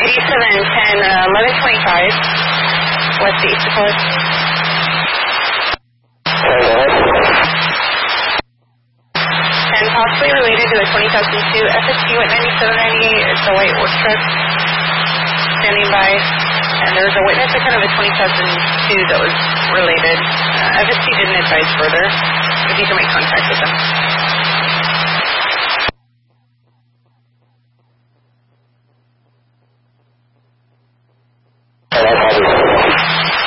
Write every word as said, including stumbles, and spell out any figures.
A seven ten, uh, eleven twenty-five, west East Dakota. And possibly related to the twenty thousand two F S T at ninety-seven ninety-eight. It's a white work truck standing by. And there was a witness at kind of a twenty thousand two that was related. Uh, F S T didn't advise further, if you can make contact with them.